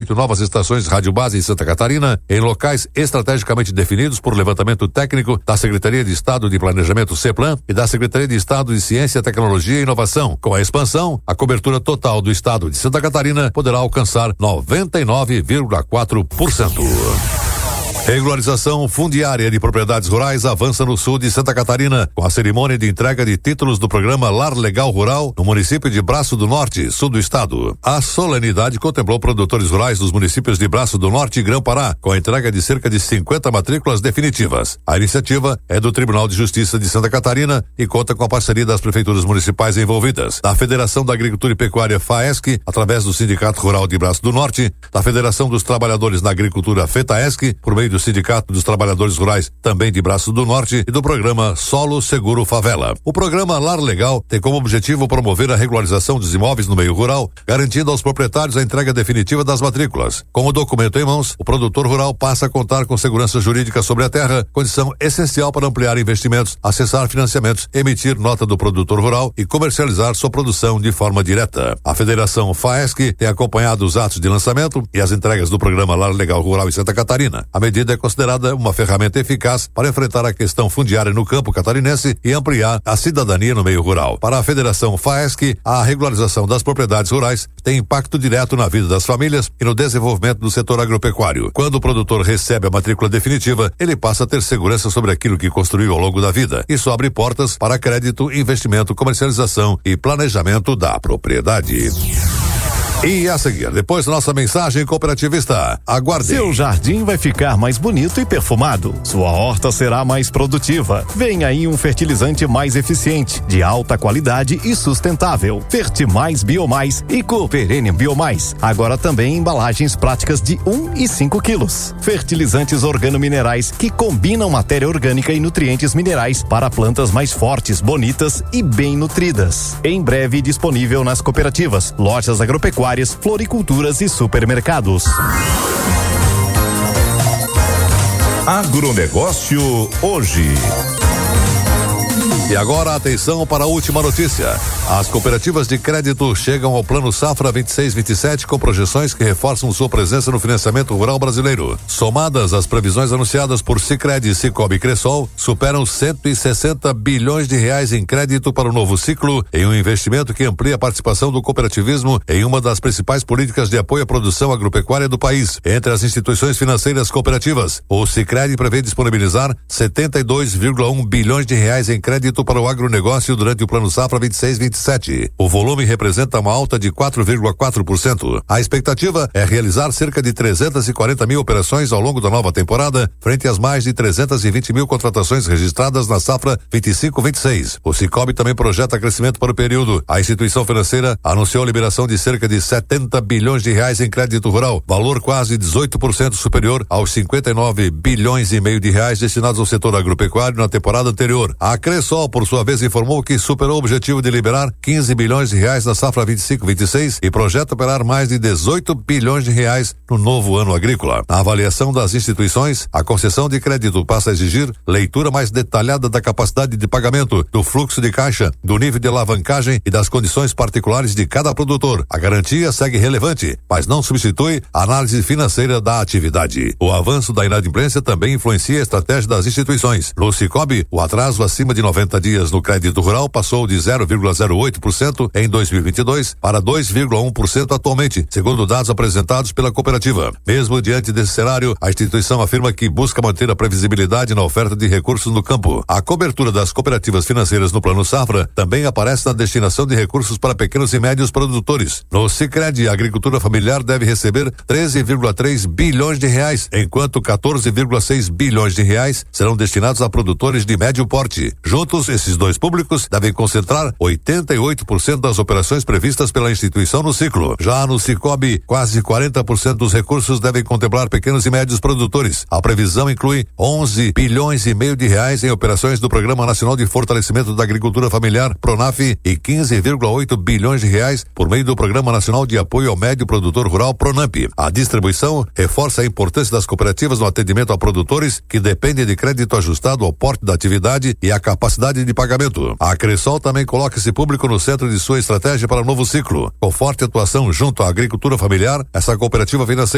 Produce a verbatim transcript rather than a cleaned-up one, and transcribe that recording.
oito novas estações de rádio base em Santa Catarina, em locais estrategicamente definidos por levantamento técnico da Secretaria de Estado de Planejamento CEPLAN e da Secretaria de Estado de Ciência, Tecnologia e Inovação. Com a expansão, a cobertura total do estado de Santa Catarina poderá alcançar noventa e nove vírgula quatro por cento. Regularização fundiária de propriedades rurais avança no sul de Santa Catarina, com a cerimônia de entrega de títulos do programa Lar Legal Rural no município de Braço do Norte, sul do estado. A solenidade contemplou produtores rurais dos municípios de Braço do Norte e Grão-Pará, com a entrega de cerca de cinquenta matrículas definitivas. A iniciativa é do Tribunal de Justiça de Santa Catarina e conta com a parceria das prefeituras municipais envolvidas, da Federação da Agricultura e Pecuária FAESC, através do Sindicato Rural de Braço do Norte, da Federação dos Trabalhadores na Agricultura FETAESC, por meio do Sindicato dos Trabalhadores Rurais, também de Braço do Norte, e do programa Solo Seguro Favela. O programa Lar Legal tem como objetivo promover a regularização dos imóveis no meio rural, garantindo aos proprietários a entrega definitiva das matrículas. Com o documento em mãos, o produtor rural passa a contar com segurança jurídica sobre a terra, condição essencial para ampliar investimentos, acessar financiamentos, emitir nota do produtor rural e comercializar sua produção de forma direta. A Federação FAESC tem acompanhado os atos de lançamento e as entregas do programa Lar Legal Rural em Santa Catarina. A medida é considerada uma ferramenta eficaz para enfrentar a questão fundiária no campo catarinense e ampliar a cidadania no meio rural. Para a Federação FAESC, a regularização das propriedades rurais tem impacto direto na vida das famílias e no desenvolvimento do setor agropecuário. Quando o produtor recebe a matrícula definitiva, ele passa a ter segurança sobre aquilo que construiu ao longo da vida. Isso abre portas para crédito, investimento, comercialização e planejamento da propriedade. E a seguir, depois da nossa mensagem cooperativista, aguarde. Seu jardim vai ficar mais bonito e perfumado. Sua horta será mais produtiva. Vem aí um fertilizante mais eficiente, de alta qualidade e sustentável. Fertimais Biomais e Cooperenium Biomais. Agora também embalagens práticas de um e cinco quilos. Fertilizantes organominerais que combinam matéria orgânica e nutrientes minerais para plantas mais fortes, bonitas e bem nutridas. Em breve disponível nas cooperativas, lojas agropecuárias, floriculturas e supermercados. Agronegócio hoje. E agora, atenção para a última notícia. As cooperativas de crédito chegam ao Plano Safra vinte e seis vinte e sete com projeções que reforçam sua presença no financiamento rural brasileiro. Somadas, as previsões anunciadas por Sicredi, Sicobi e Cressol superam cento e sessenta bilhões de reais em crédito para o novo ciclo, em um investimento que amplia a participação do cooperativismo em uma das principais políticas de apoio à produção agropecuária do país. Entre as instituições financeiras cooperativas, o Sicredi prevê disponibilizar setenta e dois vírgula um bilhões de reais em crédito para o agronegócio durante o Plano Safra vinte e seis vinte e sete. O volume representa uma alta de quatro vírgula quatro por cento. A expectativa é realizar cerca de trezentas e quarenta mil operações ao longo da nova temporada, frente às mais de trezentas e vinte mil contratações registradas na Safra vinte e cinco vinte e seis. O Sicobi também projeta crescimento para o período. A instituição financeira anunciou a liberação de cerca de setenta bilhões de reais em crédito rural, valor quase dezoito por cento superior aos cinquenta e nove bilhões e meio de reais destinados ao setor agropecuário na temporada anterior. A Cressol, por sua vez, informou que superou o objetivo de liberar quinze bilhões de reais na Safra vinte e cinco vinte e seis e projeta operar mais de dezoito bilhões de reais no novo ano agrícola. Na avaliação das instituições, a concessão de crédito passa a exigir leitura mais detalhada da capacidade de pagamento, do fluxo de caixa, do nível de alavancagem e das condições particulares de cada produtor. A garantia segue relevante, mas não substitui a análise financeira da atividade. O avanço da inadimplência também influencia a estratégia das instituições. No Sicobi, o atraso acima de noventa dias no crédito rural passou de zero vírgula zero oito por cento em dois mil e vinte e dois para dois vírgula um por cento atualmente, segundo dados apresentados pela cooperativa. Mesmo diante desse cenário, a instituição afirma que busca manter a previsibilidade na oferta de recursos no campo. A cobertura das cooperativas financeiras no Plano Safra também aparece na destinação de recursos para pequenos e médios produtores. No Sicredi, a agricultura familiar deve receber treze vírgula três bilhões de reais, enquanto quatorze vírgula seis bilhões de reais serão destinados a produtores de médio porte. Juntos, esses dois públicos devem concentrar oitenta e oito por cento das operações previstas pela instituição no ciclo. Já no Sicobi, quase quarenta por cento dos recursos devem contemplar pequenos e médios produtores. A previsão inclui onze bilhões e meio de reais em operações do Programa Nacional de Fortalecimento da Agricultura Familiar, PRONAF, e quinze vírgula oito bilhões de reais por meio do Programa Nacional de Apoio ao Médio Produtor Rural, PRONAMP. A distribuição reforça a importância das cooperativas no atendimento a produtores que dependem de crédito ajustado ao porte da atividade e à capacidade de pagamento. A Cressol também coloca esse público no centro de sua estratégia para o novo ciclo. Com forte atuação junto à agricultura familiar, essa cooperativa financeira